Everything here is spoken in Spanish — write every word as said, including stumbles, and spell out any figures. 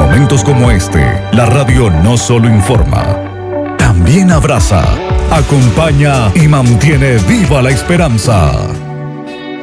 momentos como este, la radio no solo informa, también abraza, acompaña y mantiene viva la esperanza.